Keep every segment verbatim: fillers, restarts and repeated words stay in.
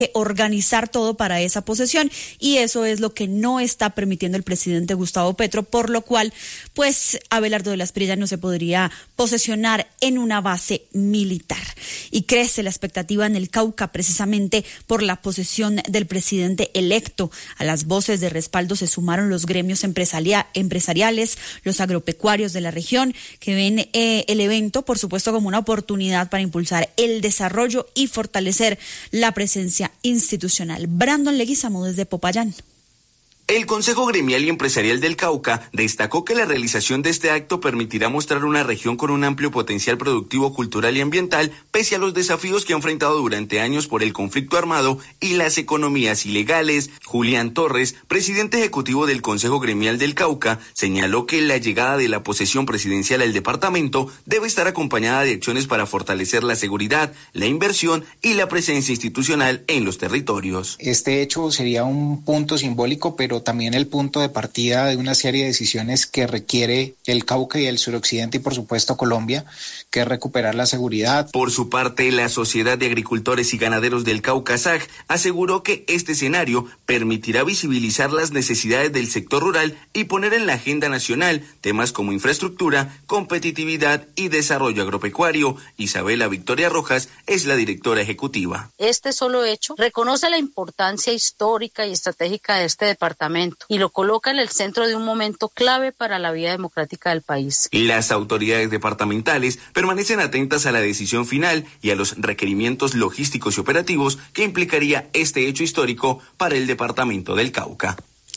organizar todo para esa posesión, y eso es lo que no está permitiendo el presidente Gustavo Petro, por lo cual pues Abelardo de la Espriella no se podría posesionar en una base militar. Y crece la expectativa en el Cauca precisamente por la posesión del presidente electo. A las voces de respaldo se sumaron los gremios empresaria- empresariales, los agropecuarios de la región, que ven eh, el evento por supuesto como una oportunidad para impulsar el desarrollo y fortalecer la presencia institucional. Brandon Leguizamo desde Popayán. El Consejo Gremial y Empresarial del Cauca destacó que la realización de este acto permitirá mostrar una región con un amplio potencial productivo, cultural y ambiental, pese a los desafíos que ha enfrentado durante años por el conflicto armado y las economías ilegales. Julián Torres, presidente ejecutivo del Consejo Gremial del Cauca, señaló que la llegada de la posesión presidencial al departamento debe estar acompañada de acciones para fortalecer la seguridad, la inversión y la presencia institucional en los territorios. Este hecho sería un punto simbólico, pero también el punto de partida de una serie de decisiones que requiere el Cauca y el suroccidente y por supuesto Colombia, que es recuperar la seguridad. Por su parte, la Sociedad de Agricultores y Ganaderos del Cauca, S A G, aseguró que este escenario permitirá visibilizar las necesidades del sector rural y poner en la agenda nacional temas como infraestructura, competitividad y desarrollo agropecuario. Isabela Victoria Rojas es la directora ejecutiva. Este solo hecho reconoce la importancia histórica y estratégica de este departamento y lo coloca en el centro de un momento clave para la vida democrática del país. Las autoridades departamentales permanecen atentas a la decisión final y a los requerimientos logísticos y operativos que implicaría este hecho histórico para el departamento del Cauca.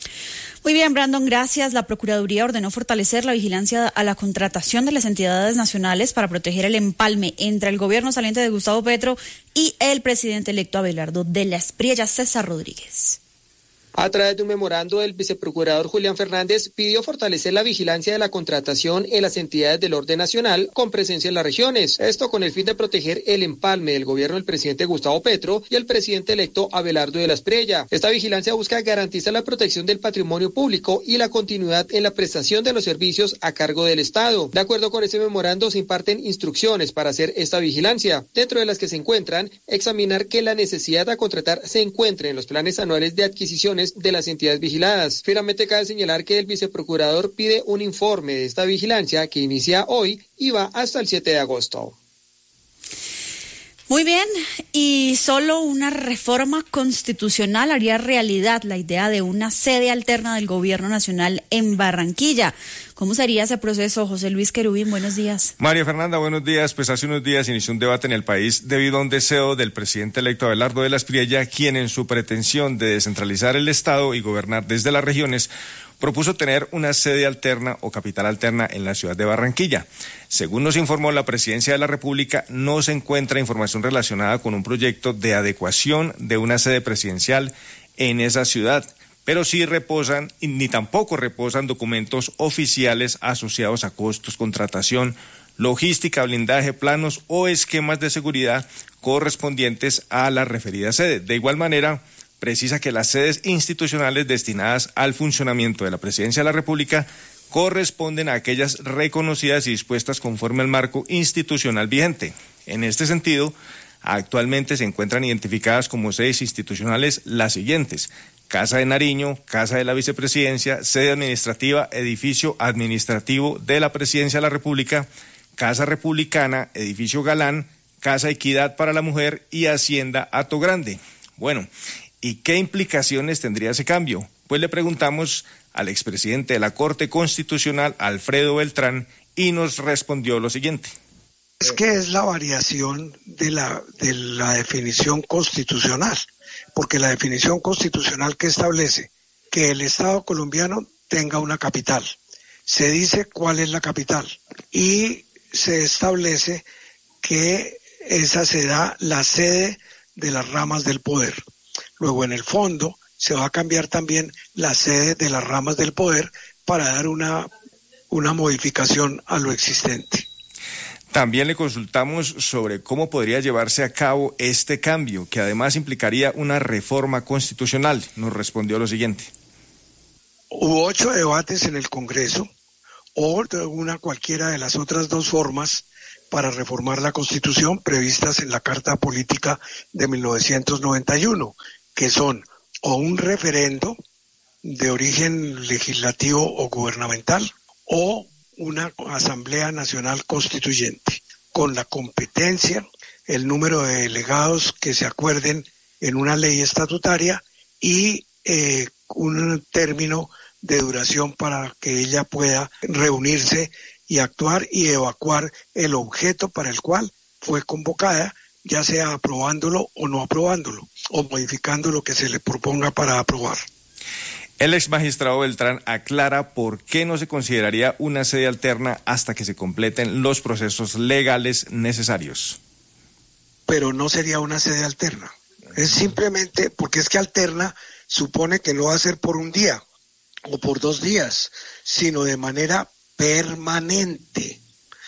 Muy bien, Brandon, gracias. La Procuraduría ordenó fortalecer la vigilancia a la contratación de las entidades nacionales para proteger el empalme entre el gobierno saliente de Gustavo Petro y el presidente electo Abelardo de la Espriella. César Rodríguez. A través de un memorando, el viceprocurador Julián Fernández pidió fortalecer la vigilancia de la contratación en las entidades del orden nacional con presencia en las regiones. Esto con el fin de proteger el empalme del gobierno del presidente Gustavo Petro y el presidente electo Abelardo de la Espriella. Esta vigilancia busca garantizar la protección del patrimonio público y la continuidad en la prestación de los servicios a cargo del Estado. De acuerdo con ese memorando, se imparten instrucciones para hacer esta vigilancia, dentro de las que se encuentran examinar que la necesidad de contratar se encuentre en los planes anuales de adquisiciones de las entidades vigiladas. Finalmente, cabe señalar que el viceprocurador pide un informe de esta vigilancia que inicia hoy y va hasta el siete de agosto. Muy bien, y solo una reforma constitucional haría realidad la idea de una sede alterna del gobierno nacional en Barranquilla. ¿Cómo sería ese proceso, José Luis Querubín? Buenos días. María Fernanda, buenos días. Pues hace unos días inició un debate en el país debido a un deseo del presidente electo Abelardo de la Espriella, quien en su pretensión de descentralizar el Estado y gobernar desde las regiones, propuso tener una sede alterna o capital alterna en la ciudad de Barranquilla. Según nos informó la Presidencia de la República, no se encuentra información relacionada con un proyecto de adecuación de una sede presidencial en esa ciudad, pero sí reposan, ni tampoco reposan documentos oficiales asociados a costos, contratación, logística, blindaje, planos o esquemas de seguridad correspondientes a la referida sede. De igual manera, precisa que las sedes institucionales destinadas al funcionamiento de la Presidencia de la República corresponden a aquellas reconocidas y dispuestas conforme al marco institucional vigente. En este sentido, actualmente se encuentran identificadas como sedes institucionales las siguientes: Casa de Nariño, Casa de la Vicepresidencia, sede administrativa, edificio administrativo de la Presidencia de la República, Casa Republicana, edificio Galán, Casa Equidad para la Mujer y Hacienda Hato Grande. Bueno, ¿y qué implicaciones tendría ese cambio? Pues le preguntamos al expresidente de la Corte Constitucional, Alfredo Beltrán, y nos respondió lo siguiente. Es que es la variación de la, de la definición constitucional, porque la definición constitucional que establece que el Estado colombiano tenga una capital, se dice cuál es la capital y se establece que esa será la sede de las ramas del poder. Luego, en el fondo, se va a cambiar también la sede de las ramas del poder para dar una, una modificación a lo existente. También le consultamos sobre cómo podría llevarse a cabo este cambio, que además implicaría una reforma constitucional. Nos respondió lo siguiente. Hubo ocho debates en el Congreso, o de una cualquiera de las otras dos formas, para reformar la Constitución previstas en la Carta Política de mil novecientos noventa y uno, que son o un referendo de origen legislativo o gubernamental o una Asamblea Nacional Constituyente, con la competencia, el número de delegados que se acuerden en una ley estatutaria y eh, un término de duración para que ella pueda reunirse y actuar y evacuar el objeto para el cual fue convocada, ya sea aprobándolo o no aprobándolo, o modificando lo que se le proponga para aprobar. El ex magistrado Beltrán aclara por qué no se consideraría una sede alterna hasta que se completen los procesos legales necesarios. Pero no sería una sede alterna. Es simplemente porque es que alterna supone que no va a ser por un día o por dos días, sino de manera permanente.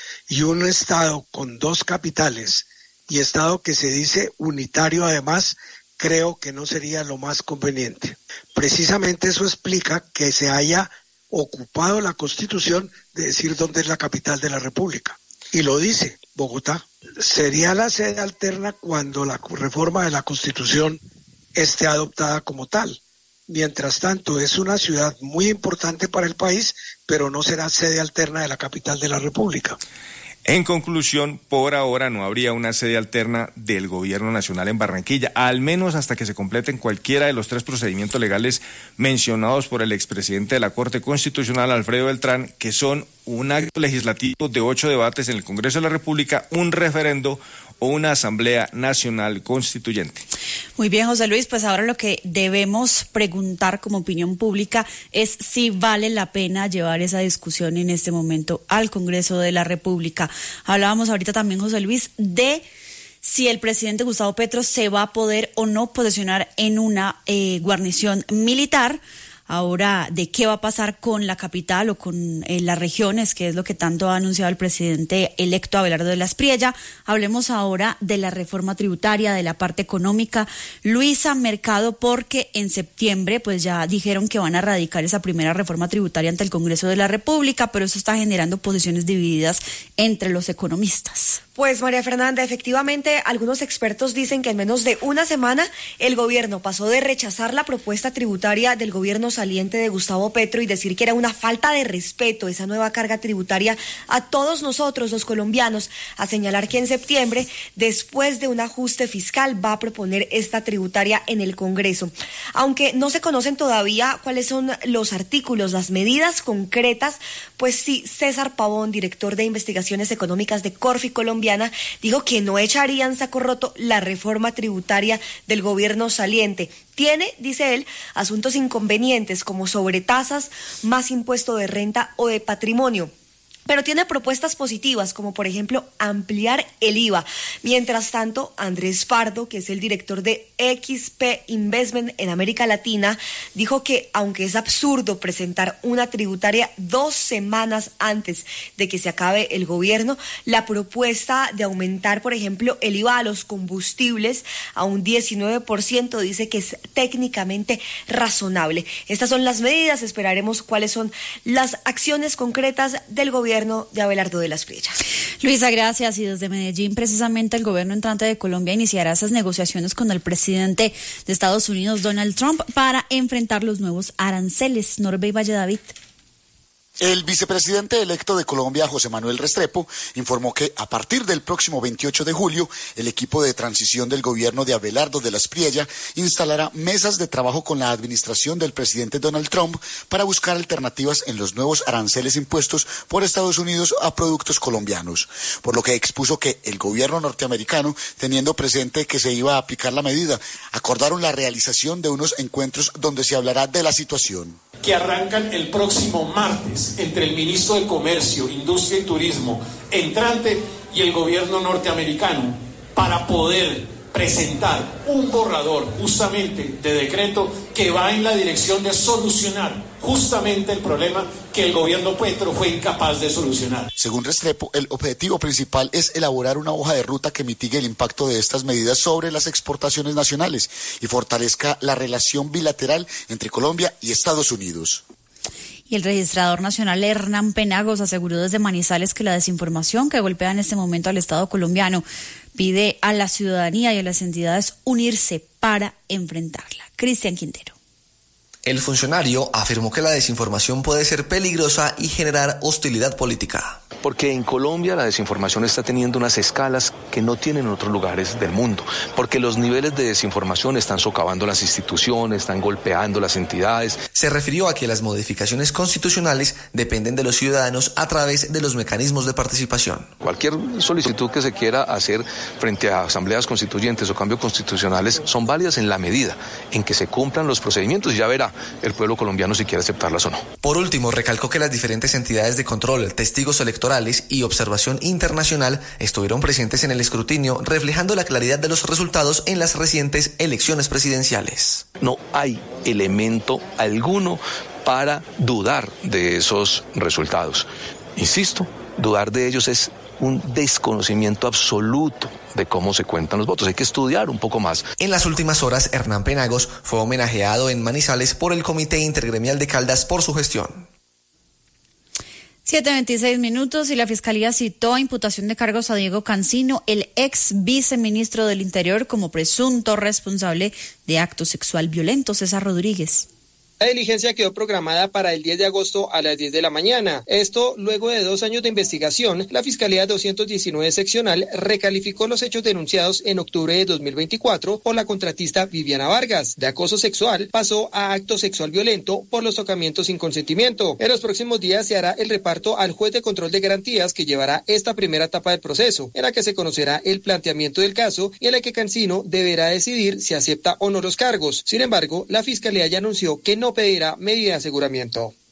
Y un estado con dos capitales y estado que se dice unitario además, creo que no sería lo más conveniente. Precisamente eso explica que se haya ocupado la Constitución de decir dónde es la capital de la República. Y lo dice, Bogotá. Sería la sede alterna cuando la reforma de la Constitución esté adoptada como tal. Mientras tanto, es una ciudad muy importante para el país, pero no será sede alterna de la capital de la República. En conclusión, por ahora no habría una sede alterna del gobierno nacional en Barranquilla, al menos hasta que se completen cualquiera de los tres procedimientos legales mencionados por el expresidente de la Corte Constitucional, Alfredo Beltrán, que son un acto legislativo de ocho debates en el Congreso de la República, un referendo o una Asamblea Nacional Constituyente. Muy bien, José Luis, pues ahora lo que debemos preguntar como opinión pública es si vale la pena llevar esa discusión en este momento al Congreso de la República. Hablábamos ahorita también, José Luis, de si el presidente Gustavo Petro se va a poder o no posesionar en una eh, guarnición militar. Ahora, ¿de qué va a pasar con la capital o con eh, las regiones, que es lo que tanto ha anunciado el presidente electo Abelardo de la Espriella? Hablemos ahora de la reforma tributaria, de la parte económica. Luisa Mercado, porque en septiembre pues ya dijeron que van a radicar esa primera reforma tributaria ante el Congreso de la República, pero eso está generando posiciones divididas entre los economistas. Pues María Fernanda, efectivamente, algunos expertos dicen que en menos de una semana el gobierno pasó de rechazar la propuesta tributaria del gobierno saliente de Gustavo Petro y decir que era una falta de respeto esa nueva carga tributaria a todos nosotros los colombianos, a señalar que en septiembre, después de un ajuste fiscal, va a proponer esta tributaria en el Congreso. Aunque no se conocen todavía cuáles son los artículos, las medidas concretas, pues sí, César Pavón, director de investigaciones económicas de Corfi Colombia, dijo que no echarían saco roto la reforma tributaria del gobierno saliente. Tiene, dice él, asuntos inconvenientes como sobretasas, más impuesto de renta o de patrimonio. Pero tiene propuestas positivas, como por ejemplo ampliar el I V A. Mientras tanto, Andrés Pardo, que es el director de X P Investment en América Latina, dijo que aunque es absurdo presentar una tributaria dos semanas antes de que se acabe el gobierno, la propuesta de aumentar, por ejemplo, el I V A a los combustibles a un diecinueve por ciento dice que es técnicamente razonable. Estas son las medidas, esperaremos cuáles son las acciones concretas del gobierno de Abelardo de la Espriella. Luisa, gracias. Y desde Medellín, precisamente el gobierno entrante de Colombia iniciará esas negociaciones con el presidente de Estados Unidos, Donald Trump, para enfrentar los nuevos aranceles. Norbey Valle David. El vicepresidente electo de Colombia, José Manuel Restrepo, informó que a partir del próximo veintiocho de julio, el equipo de transición del gobierno de Abelardo de la Espriella instalará mesas de trabajo con la administración del presidente Donald Trump para buscar alternativas en los nuevos aranceles impuestos por Estados Unidos a productos colombianos. Por lo que expuso que el gobierno norteamericano, teniendo presente que se iba a aplicar la medida, acordaron la realización de unos encuentros donde se hablará de la situación. Que arrancan el próximo martes entre el ministro de Comercio, Industria y Turismo entrante y el gobierno norteamericano para poder presentar un borrador justamente de decreto que va en la dirección de solucionar justamente el problema que el gobierno Petro fue incapaz de solucionar. Según Restrepo, el objetivo principal es elaborar una hoja de ruta que mitigue el impacto de estas medidas sobre las exportaciones nacionales y fortalezca la relación bilateral entre Colombia y Estados Unidos. Y el registrador nacional Hernán Penagos aseguró desde Manizales que la desinformación que golpea en este momento al Estado colombiano pide a la ciudadanía y a las entidades unirse para enfrentarla. Cristian Quintero. El funcionario afirmó que la desinformación puede ser peligrosa y generar hostilidad política. Porque en Colombia la desinformación está teniendo unas escalas que no tienen en otros lugares del mundo, porque los niveles de desinformación están socavando las instituciones, están golpeando las entidades. Se refirió a que las modificaciones constitucionales dependen de los ciudadanos a través de los mecanismos de participación. Cualquier solicitud que se quiera hacer frente a asambleas constituyentes o cambios constitucionales son válidas en la medida en que se cumplan los procedimientos y ya verá el pueblo colombiano si quiere aceptarlas o no. Por último, recalcó que las diferentes entidades de control, testigos electorales y observación internacional estuvieron presentes en el escrutinio, reflejando la claridad de los resultados en las recientes elecciones presidenciales. No hay elemento alguno para dudar de esos resultados. Insisto, dudar de ellos es un desconocimiento absoluto de cómo se cuentan los votos. Hay que estudiar un poco más. En las últimas horas, Hernán Penagos fue homenajeado en Manizales por el Comité Intergremial de Caldas por su gestión. siete veintiséis minutos y la Fiscalía citó a imputación de cargos a Diego Cancino, el ex viceministro del Interior, como presunto responsable de actos sexual violentos. César Rodríguez. La diligencia quedó programada para el diez de agosto a las diez de la mañana. Esto, luego de dos años de investigación, la Fiscalía doscientos diecinueve seccional recalificó los hechos denunciados en octubre de dos mil veinticuatro por la contratista Viviana Vargas. De acoso sexual pasó a acto sexual violento por los tocamientos sin consentimiento. En los próximos días se hará el reparto al juez de control de garantías que llevará esta primera etapa del proceso, en la que se conocerá el planteamiento del caso y en la que Cancino deberá decidir si acepta o no los cargos. Sin embargo, la Fiscalía ya anunció que no pedirá medida de aseguramiento.